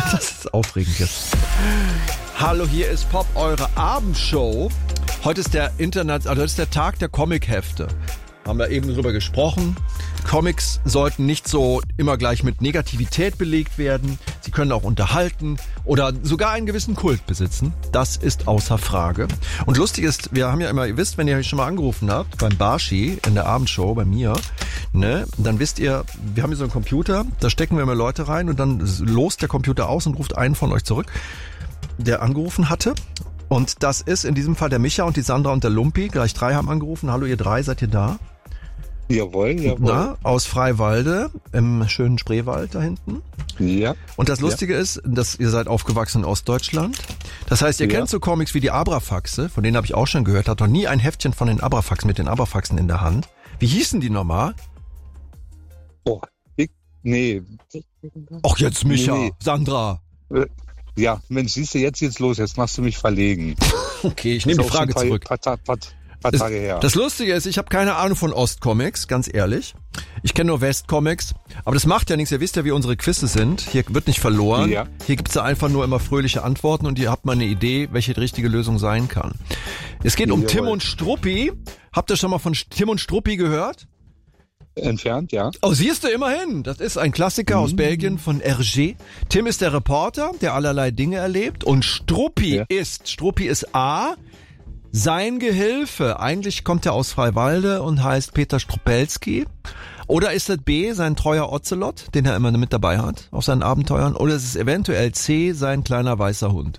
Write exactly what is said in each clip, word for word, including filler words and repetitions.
Das ist aufregend jetzt. Hallo, hier ist Pop, eure Abendshow. Heute ist der Internet, also heute ist der Tag der Comichefte. Haben wir eben drüber gesprochen. Comics sollten nicht so immer gleich mit Negativität belegt werden. Sie können auch unterhalten oder sogar einen gewissen Kult besitzen. Das ist außer Frage. Und lustig ist, wir haben ja immer, ihr wisst, wenn ihr schon mal angerufen habt, beim Barshi in der Abendshow bei mir, ne, dann wisst ihr, wir haben hier so einen Computer, da stecken wir immer Leute rein und dann lost der Computer aus und ruft einen von euch zurück, der angerufen hatte. Und das ist in diesem Fall der Micha und die Sandra und der Lumpi. Gleich drei haben angerufen. Hallo ihr drei, seid ihr da? Jawohl, jawohl. Na, aus Freiwalde, im schönen Spreewald da hinten. Ja. Und das Lustige ja. ist, dass ihr seid aufgewachsen in Ostdeutschland. Das heißt, ihr ja. kennt so Comics wie die Abrafaxe, von denen habe ich auch schon gehört, hat noch nie ein Heftchen von den Abrafaxen mit den Abrafaxen in der Hand. Wie hießen die nochmal? Oh, ich, nee. Ach jetzt, Micha, nee. Sandra. Ja, Mensch, siehst du, jetzt geht's los, jetzt machst du mich verlegen. Okay, ich nehme die Frage paar, zurück. Paar, paar, paar, paar Tage her. Das Lustige ist, ich habe keine Ahnung von Ostcomics, ganz ehrlich. Ich kenne nur Westcomics, aber das macht ja nichts. Ihr wisst ja, wie unsere Quizze sind. Hier wird nicht verloren. Ja. Hier gibt's ja einfach nur immer fröhliche Antworten und ihr habt mal eine Idee, welche die richtige Lösung sein kann. Es geht um Jawohl. Tim und Struppi. Habt ihr schon mal von Tim und Struppi gehört? Entfernt, ja. Oh, siehst du, immerhin. Das ist ein Klassiker mhm. aus Belgien von Hergé. Tim ist der Reporter, der allerlei Dinge erlebt. Und Struppi ja. ist, Struppi ist A, sein Gehilfe. Eigentlich kommt er aus Freiwalde und heißt Peter Strupelski. Oder ist es B, sein treuer Ocelot, den er immer mit dabei hat auf seinen Abenteuern. Oder ist es eventuell C, sein kleiner weißer Hund.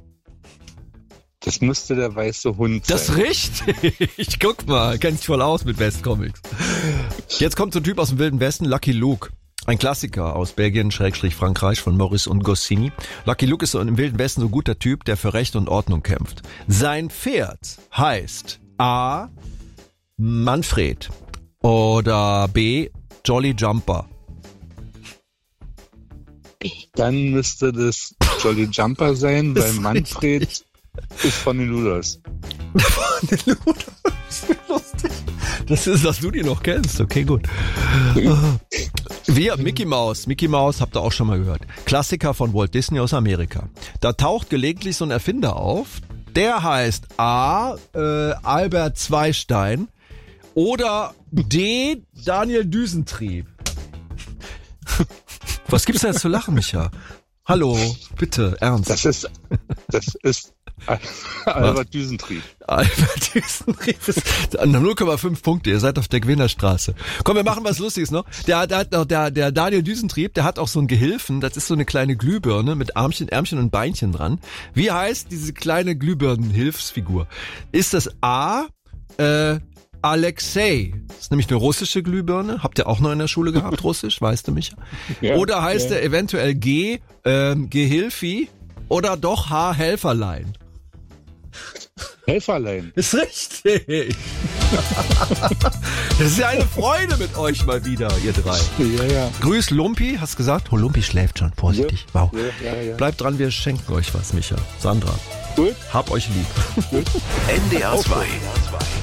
Das müsste der weiße Hund sein. Das ist richtig. Guck mal, kennst dich voll aus mit Westcomics. Jetzt kommt so ein Typ aus dem Wilden Westen, Lucky Luke. Ein Klassiker aus Belgien, Schrägstrich Frankreich von Maurice und Goscinny. Lucky Luke ist so im Wilden Westen so ein guter Typ, der für Recht und Ordnung kämpft. Sein Pferd heißt A. Manfred oder B. Jolly Jumper. Dann müsste das Jolly Jumper sein, Das weil ist Manfred richtig. ist von den Luders. Von den Luders? Lustig. Das ist, dass du die noch kennst. Okay, gut. Wir, Mickey Mouse. Mickey Mouse habt ihr auch schon mal gehört. Klassiker von Walt Disney aus Amerika. Da taucht gelegentlich so ein Erfinder auf. Der heißt A. Äh, Albert Zweistein oder D. Daniel Düsentrieb. Was gibt's denn jetzt zu lachen, Micha? Hallo, bitte, ernst. Das ist, das ist Albert Düsentrieb. Albert Düsentrieb ist null Komma fünf Punkte, ihr seid auf der Gewinnerstraße. Komm, wir machen was Lustiges noch. Der, der, der, der, der Daniel Düsentrieb, der hat auch so einen Gehilfen, das ist so eine kleine Glühbirne mit Armchen, Ärmchen und Beinchen dran. Wie heißt diese kleine Glühbirnen-Hilfsfigur? Ist das A, äh, Alexei? Das ist nämlich eine russische Glühbirne. Habt ihr auch noch in der Schule gehabt, Russisch? Weißt du, Micha? Ja, oder heißt ja. er eventuell G, ähm, Gehilfi oder doch H, Helferlein? Helferlein. Ist richtig. Das ist ja eine Freude mit euch mal wieder, ihr drei. Ja, ja. Grüß Lumpi, hast gesagt? Oh, Lumpi schläft schon, vorsichtig. Ja, wow. Ja, ja, ja. Bleibt dran, wir schenken euch was, Micha. Sandra. Gut. Hab euch lieb. Gut. N D R zwei.